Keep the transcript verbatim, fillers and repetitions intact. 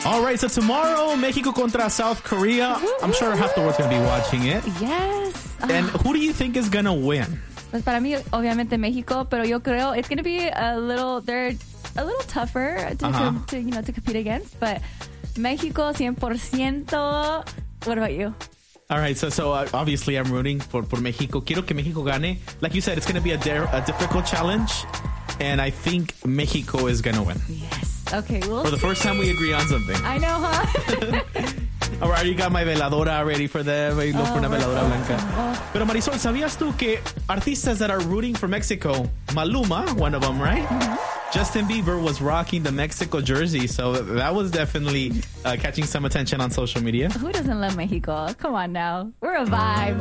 All right, so tomorrow, Mexico contra South Korea. I'm sure half the world's going to be watching it. Yes. And who do you think is going to win? Pues para mí, obviamente México, pero yo creo it's going to be a little, they're a little tougher to, Uh-huh. to, to, you know, to compete against. But Mexico, one hundred percent. What about you? All right, so so uh, obviously I'm rooting for, for Mexico. Quiero que Mexico gane. Like you said, it's going to be a, de- a difficult challenge. And I think Mexico is going to win. Yes. Okay, we'll For the see. first time we agree on something. I know, huh? All right, you got my veladora ready for them. I look Oh, for una we're veladora so blanca. awesome. Oh. Pero Marisol, ¿sabías tú que artistas that are rooting for Mexico, Maluma, one of them, right? Mm-hmm. Justin Bieber was rocking the Mexico jersey, so that was definitely uh, catching some attention on social media. Who doesn't love Mexico? Come on now. We're a vibe.